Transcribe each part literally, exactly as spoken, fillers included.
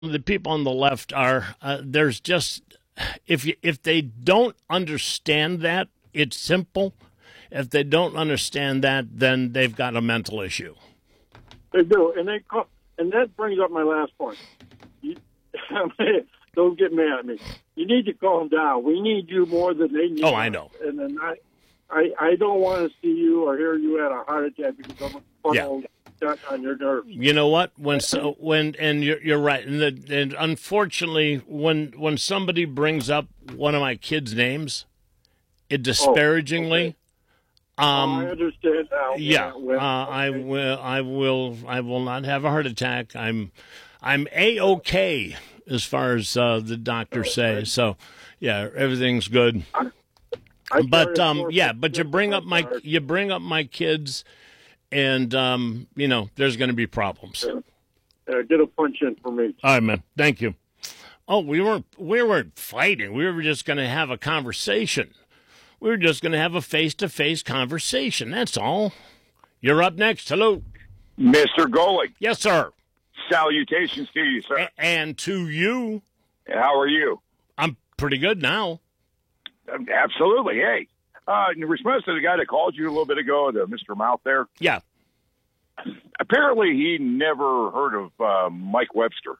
the people on the left are uh, there's just if you, if they don't understand that, it's simple. If they don't understand that, then they've got a mental issue. They do, and they call, and that brings up my last point. You, don't get mad at me. You need to calm down. We need you more than they need. Oh, I know. And then I, I, I don't want to see you or hear you had a heart attack because I'm a funnel yeah. on your nerves. You know what? When so when and you're you're right. And, the, and unfortunately, when when somebody brings up one of my kids' names, it disparagingly. Oh, okay. Um, oh, I understand now. Yeah, Well, uh, okay. I will. I will. I will not have a heart attack. I'm, I'm a-okay as far as uh, the doctors say. So, yeah, everything's good. I, I but um, yeah, but you bring up my you bring up my kids, and um, you know, there's going to be problems. Uh, get a punch in for me. All right, man. Thank you. Oh, we weren't we weren't fighting. We were just going to have a conversation. We were just going to have a face-to-face conversation. That's all. You're up next. Hello. Mister Golick. Yes, sir. Salutations to you, sir. A- and to you. How are you? I'm pretty good now. Um, absolutely. Hey, uh, in response to the guy that called you a little bit ago, the Mister Mouth there, Yeah. apparently he never heard of uh, Mike Webster.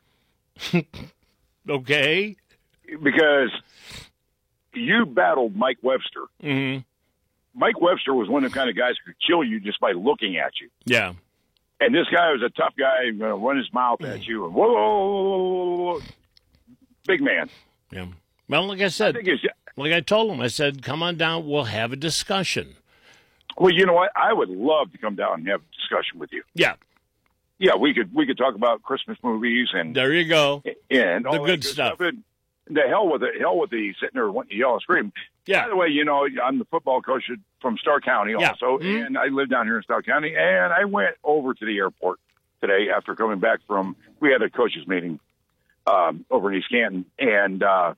Okay. Because you battled Mike Webster. Mm-hmm. Mike Webster was one of the kind of guys who could kill you just by looking at you. Yeah. And this guy was a tough guy, going to run his mouth at you. And whoa, whoa, whoa, whoa, big man. Yeah. Well, like I said, I think it's, like I told him, I said, come on down. We'll have a discussion. well, you know what? I would love to come down and have a discussion with you. Yeah. Yeah, we could we could talk about Christmas movies and There you go. and all The that good stuff. And the hell with it, hell with the sitting there wanting to yell and scream. Yeah. By the way, you know, I'm the football coach from Starr County Yeah. also, Mhm. and I live down here in Starr County. And I went over to the airport today after coming back from. We had a coaches meeting um, over in East Canton, and uh,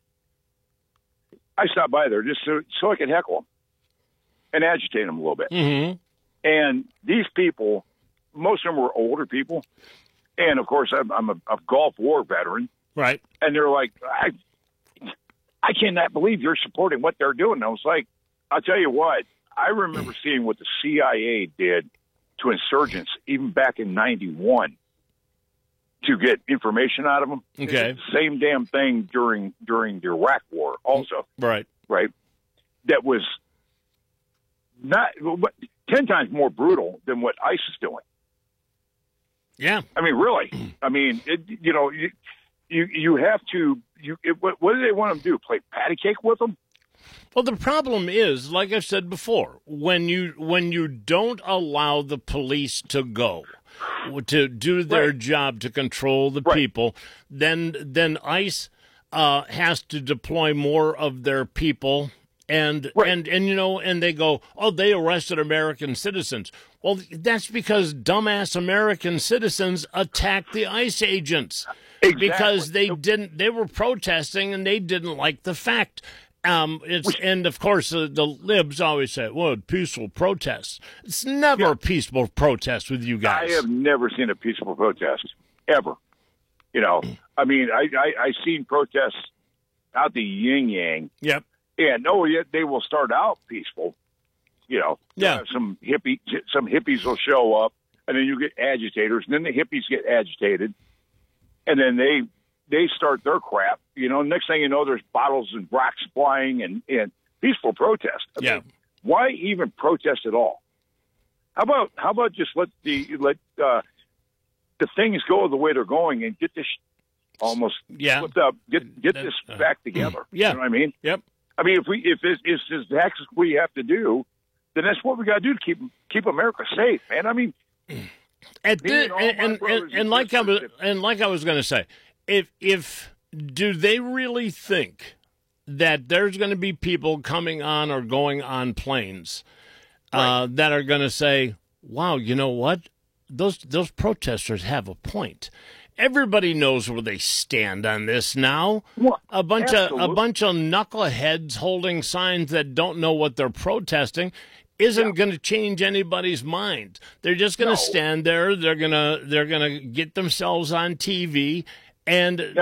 I stopped by there just so, so I could heckle them and agitate them a little bit. Mm-hmm. And these people, most of them were older people, and of course, I'm, I'm a, a Gulf War veteran. Right. And they're like, I, I cannot believe you're supporting what they're doing. And I was like, I'll tell you what, I remember seeing what the C I A did to insurgents even back in ninety-one to get information out of them. Okay. The same damn thing during during the Iraq War also, Right. right? That was not ten times more brutal than what ICE is doing. Yeah. I mean, really. I mean, it, you know, you, you you have to. You it, what, what do they want them to do? Play patty cake with them? Well, the problem is, like I've said before, when you when you don't allow the police to go to do their Right. job to control the Right. people, then then ICE uh, has to deploy more of their people. And, Right. and and you know, and they go, oh, they arrested American citizens. Well, that's because dumbass American citizens attacked the ICE agents Exactly. because they didn't. They were protesting and they didn't like the fact. Um, it's and of course uh, the libs always say, "Well, peaceful protests." It's never Yeah. a peaceful protest with you guys. I have never seen a peaceful protest ever. You know, I mean, I I, I seen protests out the yin yang. Yep. And oh, yeah, they will start out peaceful. You know, Yeah. uh, some hippie, some hippies will show up, and then you get agitators, and then the hippies get agitated, and then they they start their crap. You know, next thing you know, there's bottles and rocks flying, and, and peaceful protest. I Yeah. mean, why even protest at all? How about how about just let the let uh, the things go the way they're going and get this almost Yeah. flipped up, get get That- this uh, back together. yeah. You know what I mean? Yep. I mean, if we if it's, it's just that's what we have to do, then that's what we got to do to keep keep America safe, man. I mean, At Me the, and all and, my and, brothers and, and and like I was sisters. and like I was going to say, if if do they really think that there's going to be people coming on or going on planes uh, that are going to say, "Wow, you know what? Those those protesters have a point." Everybody knows where they stand on this now. Well, A bunch of a absolutely. bunch of knuckleheads holding signs that don't know what they're protesting isn't going to change anybody's mind. They're just going to No. stand there. They're gonna they're gonna get themselves on T V And